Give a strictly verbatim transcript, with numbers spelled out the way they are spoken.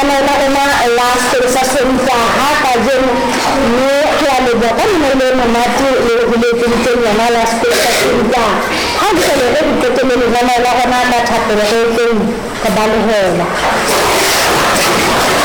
na una last sa suntaha kajeng ni klalo kan mele mati le pintu na last sa sunta ha bisa le pintu le na la na na chapter ke kabalo hola